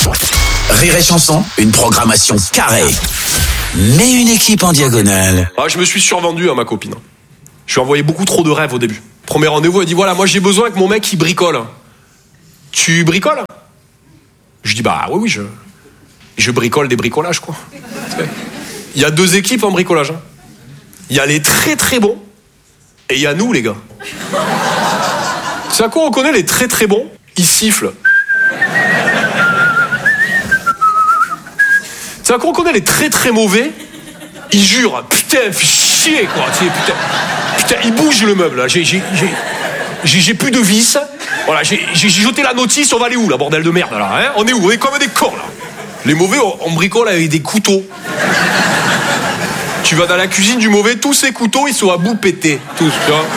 Rire et Chanson, une programmation carrée, mais une équipe en diagonale. Ah, je me suis survendu à ma copine. Je lui ai envoyé beaucoup trop de rêves au début. Premier rendez-vous, elle dit voilà, moi j'ai besoin que mon mec il bricole. Tu bricoles? Je dis bah oui, je bricole des bricolages quoi. Il y a deux équipes en bricolage. Il y a les très très bons et il y a nous les gars. C'est à quoi on connaît les très très bons? Ils sifflent. C'est à quoi on connaît les très très mauvais? Ils jurent. Putain, fais chier quoi. Putain, il bouge le meuble là. J'ai plus de vis. Voilà, j'ai jeté la notice, on va aller où, la bordel de merde, là, hein? On est où? On est comme des cons, là. Les mauvais, on bricole avec des couteaux. Tu vas dans la cuisine du mauvais, tous ces couteaux, ils sont à bout pétés. Tous, tu vois.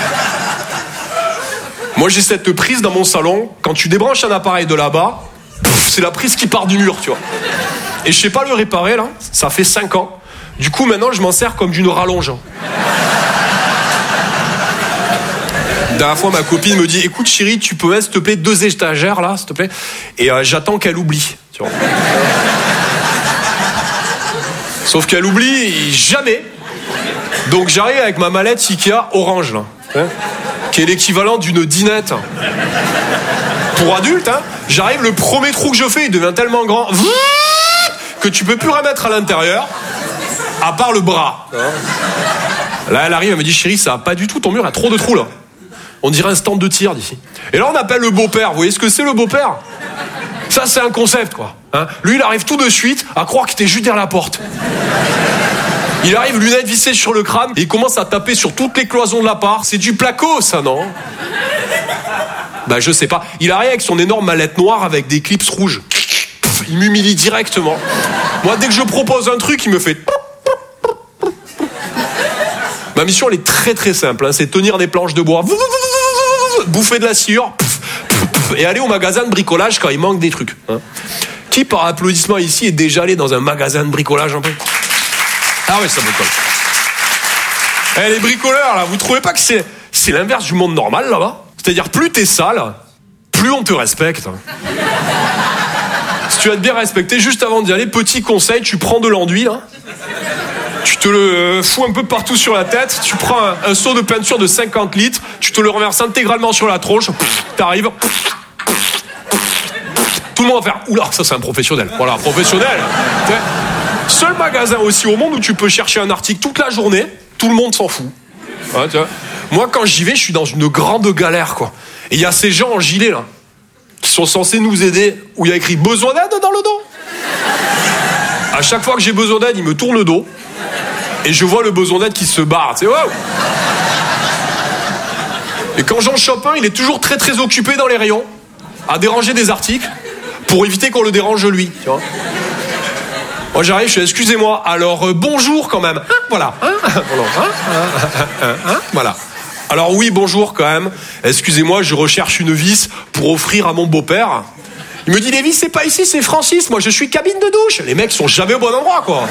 Moi, j'ai cette prise dans mon salon. Quand tu débranches un appareil de là-bas, c'est la prise qui part du mur, tu vois. Et je sais pas le réparer, là. Ça fait 5 ans. Du coup, maintenant, je m'en sers comme d'une rallonge. La dernière fois, ma copine me dit écoute chérie, tu peux mettre s'il te plaît 2 étagères là, s'il te plaît. Et j'attends qu'elle oublie. Tu vois. Sauf qu'elle oublie jamais. Donc j'arrive avec ma mallette Ikea orange là, hein, qui est l'équivalent d'une dinette pour adultes. Hein. J'arrive, le premier trou que je fais, il devient tellement grand que tu peux plus remettre à l'intérieur, à part le bras. Là, elle arrive, elle me dit chérie, ça va pas du tout ton mur, il y a trop de trous là. On dirait un stand de tir d'ici. Et là, on appelle le beau-père. Vous voyez ce que c'est, le beau-père? Ça, c'est un concept, quoi. Hein, lui, il arrive tout de suite à croire qu'il était juste derrière la porte. Il arrive, lunettes vissées sur le crâne, et il commence à taper sur toutes les cloisons de l'appart. C'est du placo, ça, non? Bah, je sais pas. Il arrive avec son énorme mallette noire avec des clips rouges. Il m'humilie directement. Moi, dès que je propose un truc, il me fait... Ma mission, elle est très très simple. Hein. C'est tenir des planches de bois, bouffer de la sciure, et aller au magasin de bricolage quand il manque des trucs. Hein. Qui, par applaudissement ici, est déjà allé dans un magasin de bricolage un peu? Ah oui, ça me colle. Eh, les bricoleurs, là, vous trouvez pas que c'est l'inverse du monde normal, là-bas? C'est-à-dire, plus t'es sale, plus on te respecte. Si tu vas te bien respecter, juste avant d'y aller, petit conseil, tu prends de l'enduit, là. Tu te le fous un peu partout sur la tête, tu prends un seau de peinture de 50 litres, tu te le renverses intégralement sur la tronche, t'arrives, tout le monde va faire oula, ça c'est un professionnel. Voilà, professionnel. Seul magasin aussi au monde où tu peux chercher un article toute la journée, tout le monde s'en fout. Ouais, tu vois. Moi, quand j'y vais, je suis dans une grande galère, quoi. Et il y a ces gens en gilet là qui sont censés nous aider, où il y a écrit besoin d'aide dans le dos. À chaque fois que j'ai besoin d'aide, ils me tournent le dos. Et je vois le besoin d'aide qui se barre, tu sais, waouh! Et quand j'en chope un, il est toujours très très occupé dans les rayons, à déranger des articles, pour éviter qu'on le dérange lui, tu vois. Moi j'arrive, je fais excusez-moi, alors bonjour quand même, voilà, voilà. Alors oui, bonjour quand même, excusez-moi, je recherche une vis pour offrir à mon beau-père. Il me dit les vis c'est pas ici, c'est Francis, moi je suis cabine de douche. Les mecs sont jamais au bon endroit, quoi.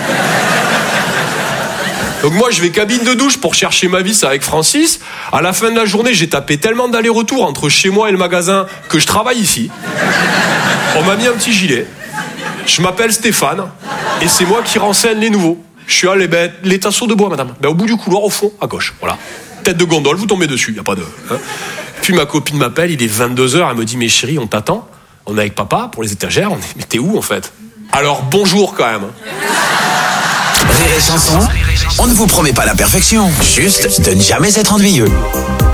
Donc moi je vais cabine de douche pour chercher ma vis avec Francis. À la fin de la journée, j'ai tapé tellement d'allers-retours entre chez moi et le magasin que je travaille ici. On m'a mis un petit gilet. Je m'appelle Stéphane et c'est moi qui renseigne les nouveaux. Je suis à les tasseaux de bois, madame. Au bout du couloir, au fond, à gauche. Voilà. Tête de gondole, vous tombez dessus, y a pas de... Hein. Puis ma copine m'appelle, il est 22h, elle me dit mais chérie, on t'attend. On est avec papa pour les étagères. Mais t'es où en fait? Alors bonjour quand même. Rire et Chanson, on ne vous promet pas la perfection, juste de ne jamais être ennuyeux.